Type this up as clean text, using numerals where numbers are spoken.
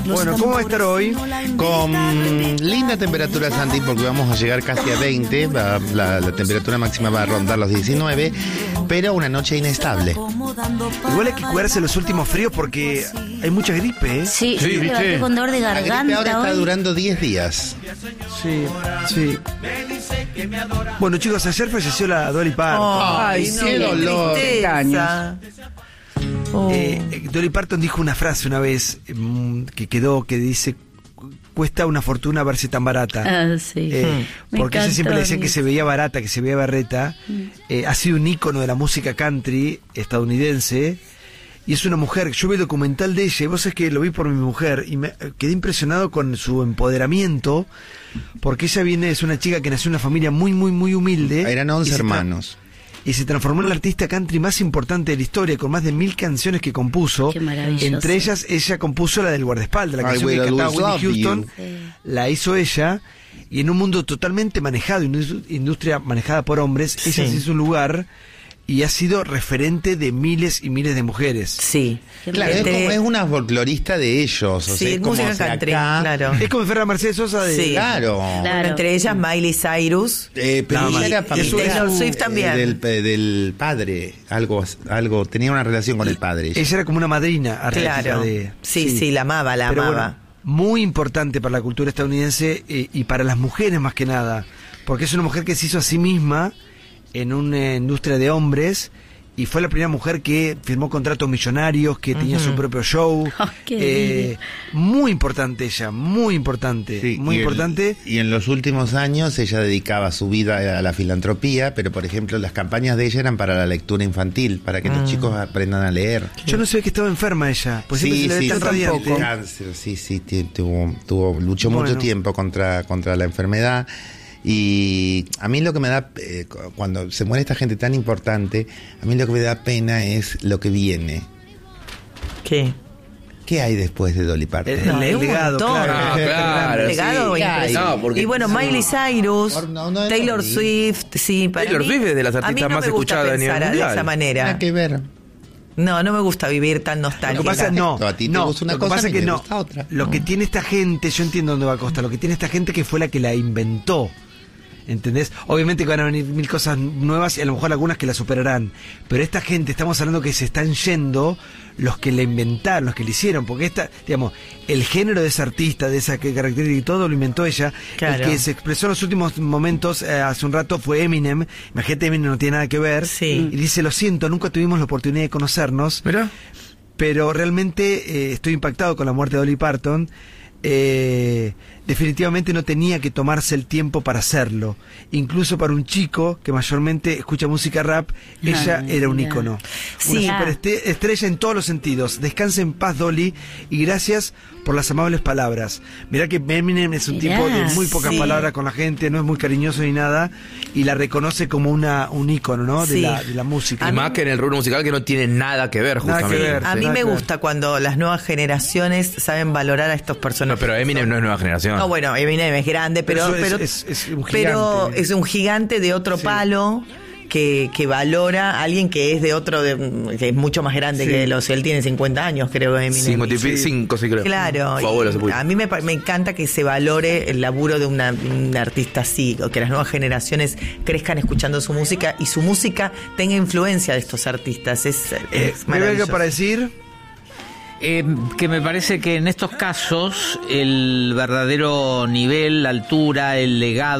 Bueno, ¿cómo va a estar hoy? Con linda temperatura, Santi, porque vamos a llegar casi a 20. La temperatura máxima va a rondar los 19, pero una noche inestable. Igual hay que cuidarse los últimos fríos porque hay mucha gripe, ¿eh? Sí, me levanté con dolor de La garganta gripe ahora está hoy. durando 10 días. Sí. Bueno, chicos, ayer falleció la Dolly Parton. Ay, qué dolor. Dolly Parton dijo una frase una vez que dice: cuesta una fortuna verse tan barata. Ah, sí. Porque ella siempre le decían que se veía barata, que se veía berreta. Ha sido un ícono de la música country estadounidense. Y es una mujer. Yo vi el documental de ella, y vos sabés que lo vi por mi mujer, y me quedé impresionado con su empoderamiento, porque ella es una chica que nació en una familia muy, muy, muy humilde. Eran 11 hermanos. Y se transformó en la artista country más importante de la historia, con más de 1000 canciones que compuso. Qué maravilloso. Entre ellas, ella compuso la del guardaespaldas, la canción que Will cantaba Always Whitney Love Houston. You. La hizo ella, y en un mundo totalmente manejado, industria manejada por hombres, ella se hizo un lugar y ha sido referente de miles y miles de mujeres. Sí. Claro, es una folclorista de ellos. O sea, Sí, es como música si country, acá- claro. Es como Ferra Mercedes Sosa de... Sí. Claro. Claro. Entre ellas Miley Cyrus. Pero Nada ella más. era Y familiar Taylor Swift también. del padre, algo, tenía una relación con el padre. Ella era como una madrina artística Claro. de... Sí, la amaba, Pero amaba. bueno, muy importante para la cultura estadounidense y para las mujeres más que nada, porque es una mujer que se hizo a sí misma en una industria de hombres y fue la primera mujer que firmó contratos millonarios, que tenía su propio show. Oh, qué Muy importante ella, muy importante, Sí, muy importante. Y en los últimos años ella dedicaba su vida a la filantropía, pero por ejemplo las campañas de ella eran para la lectura infantil, para que los chicos aprendan a leer. Yo no sé que estaba enferma ella, pues siempre se le ve tan yo radiante. tampoco. Cáncer, luchó Bueno. mucho tiempo contra la enfermedad. Y a mí lo que me da, cuando se muere esta gente tan importante, a mí lo que me da pena es lo que viene. ¿Qué? ¿Qué hay después de Dolly Parton? El hay un legado, montón. claro. Claro, Legado sí. impresionante. No, porque- Y bueno, Miley Cyrus, No, no, Taylor no. Swift, sí, para Taylor mí, Swift es de las a mí artistas no más me gusta escuchadas a nivel pensar de mundial. esa manera. Nada que ver. No me gusta vivir tan Lo nostálgica. que pasa no, A ti te no, gusta una lo que cosa, pasa a mí que me no. gusta otra. Lo que tiene esta gente, yo entiendo dónde va a costar, lo que tiene esta gente que fue la que la inventó. ¿Entendés? Obviamente que van a venir 1000 cosas nuevas y a lo mejor algunas que la superarán. Pero esta gente, estamos hablando que se están yendo los que la inventaron, los que la hicieron. Porque digamos, el género de esa artista, de esa característica y todo, lo inventó ella. Claro. El que se expresó en los últimos momentos, hace un rato, fue Eminem. Imagínate, Eminem no tiene nada que ver. Sí. Y dice: lo siento, nunca tuvimos la oportunidad de conocernos. Mirá. Pero realmente estoy impactado con la muerte de Dolly Parton. Definitivamente no tenía que tomarse el tiempo para hacerlo. Incluso para un chico que mayormente escucha música rap, ella era un ícono. Sí. Una superestrella en todos los sentidos. Descanse en paz, Dolly, y gracias por las amables palabras. Mirá que Eminem es un Mirá, tipo de muy pocas sí. palabras con la gente, no es muy cariñoso ni nada, y la reconoce como un ícono, ¿no? Sí. de la música. Y más que en el rubro musical que no tiene nada que ver, Nada que justamente. ver. A mí Nada me que ver. gusta cuando las nuevas generaciones saben valorar a estos No, personajes. pero Eminem no es nueva generación. No, bueno, Eminem es grande, pero es un pero gigante. es un gigante de otro palo que valora a alguien que es de otro, que es mucho más grande Sí. que los. Él tiene 50 años, creo, Eminem. 55, sí creo. Claro, Su abuelo se puso. a mí me encanta que se valore el laburo de un artista así, o que las nuevas generaciones crezcan escuchando su música y su música tenga influencia de estos artistas. Es ¿Me algo maravilloso. para decir? Que me parece que en estos casos el verdadero nivel, la altura, el legado